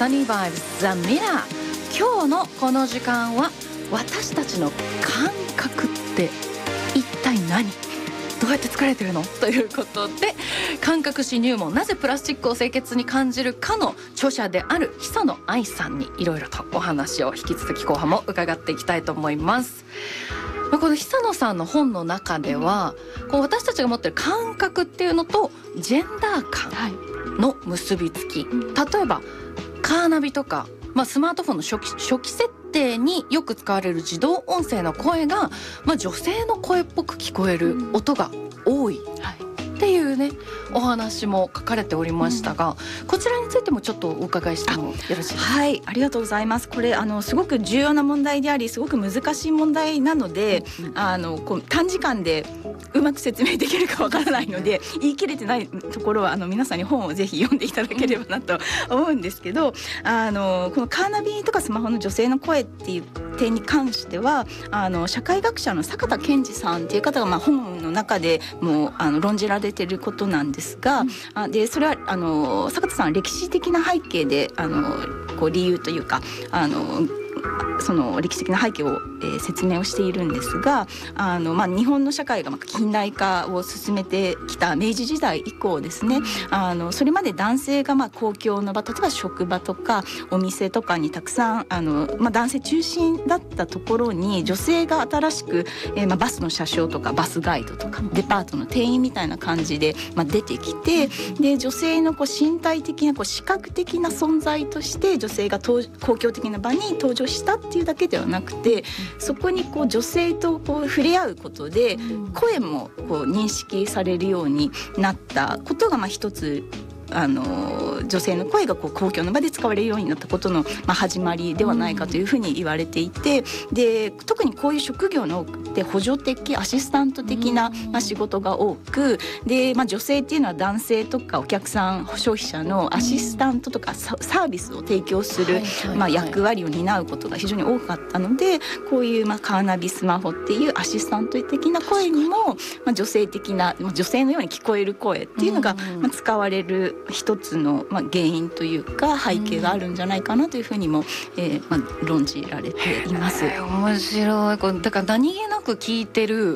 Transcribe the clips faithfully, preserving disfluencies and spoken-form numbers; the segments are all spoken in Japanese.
Sunny Vibes The Mirror。 今日のこの時間は私たちの感覚って一体何、どうやって作られてるのということで、感覚史入門、なぜプラスチックを清潔に感じるかの著者である久野愛さんにいろいろとお話を引き続き後半も伺っていきたいと思います。この久野さんの本の中では、こう私たちが持ってる感覚っていうのとジェンダー感の結びつき、例えばカーナビとか、まあ、スマートフォンの初期、初期設定によく使われる自動音声の声が、まあ、女性の声っぽく聞こえる音が多いっていうね、お話も書かれておりましたが、うん、こちらについてもちょっとお伺いしてもよろしいですか。 はい、ありがとうございます。これあのすごく重要な問題であり、すごく難しい問題なので、うん、あのこう短時間でうまく説明できるかわからないので、言い切れてないところはあの皆さんに本をぜひ読んでいただければなと思うんですけど、あのこのカーナビとかスマホの女性の声っていう点に関しては、あの社会学者の坂田健二さんっていう方が、まあ、本の中でもうあの論じられていることなんですが、うん、あでそれはあの坂田さんは歴史的な背景であのこう理由というかあのその歴史的な背景を、えー、説明をしているんですが、あの、まあ、日本の社会が近代化を進めてきた明治時代以降ですね、あのそれまで男性がまあ公共の場、例えば職場とかお店とかにたくさんあの、まあ、男性中心だったところに女性が新しく、えーまあ、バスの車掌とかバスガイドとかデパートの店員みたいな感じで、まあ、出てきて、で女性のこう身体的なこう視覚的な存在として女性が公共的な場に登場したっていうだけではなくて、そこにこう女性とこう触れ合うことで声もこう認識されるようになったことがまあ一つ、あの女性の声がこう公共の場で使われるようになったことの、まあ、始まりではないかというふうに言われていて、で特にこういう職業ので補助的アシスタント的な、まあ、仕事が多くで、まあ、女性っていうのは男性とかお客さん消費者のアシスタントとかサービスを提供する、まあ、役割を担うことが非常に多かったので、こういう、まあ、カーナビスマホっていうアシスタント的な声にも、まあ、女性的な女性のように聞こえる声っていうのが、まあ、使われる一つの、まあ、原因というか背景があるんじゃないかなというふうにも、えーまあ、論じられています。 面白い。これだから何気なく聞いてる、うん、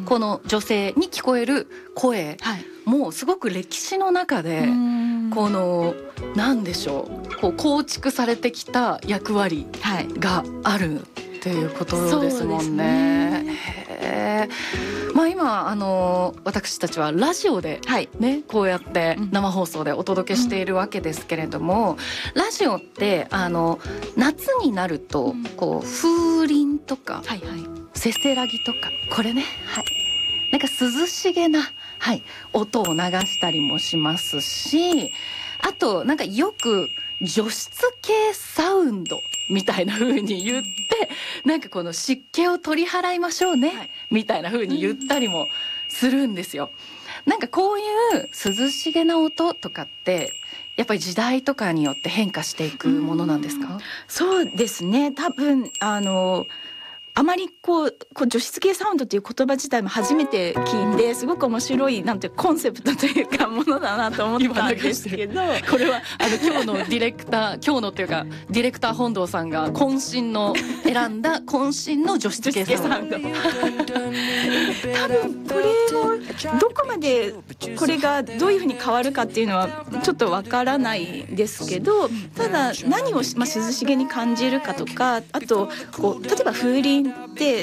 この女性に聞こえる声、はい、もうすごく歴史の中で、うん、この何でしょう、こう構築されてきた役割があるっていうことですもんね。はい、へー、まあ、今あの私たちはラジオで、ね、はい、こうやって生放送でお届けしているわけですけれども、うん、ラジオってあの夏になるとこう風鈴とか、はいはい、せせらぎとか、これね、はい、なんか涼しげな、はい、音を流したりもしますし、あとなんかよく除湿系サウンドみたいな風に言って、なんかこの湿気を取り払いましょうね、はい、みたいな風に言ったりもするんですよ。なんかこういう涼しげな音とかってやっぱり時代とかによって変化していくものなんですか？ そうですね、多分あのあまりこう、こう除湿系サウンドという言葉自体も初めて聞いて、すごく面白いなんてコンセプトというかものだなと思ったんですけど、 これはあの今日のディレクター今日のっていうかディレクター本堂さんが渾身の選んだ渾身の除湿系サウンド。多分これをどこまでこれがどういうふうに変わるかっていうのはちょっとわからないですけど、ただ何を、まあ、涼しげに感じるかとか、あとこう例えば風鈴って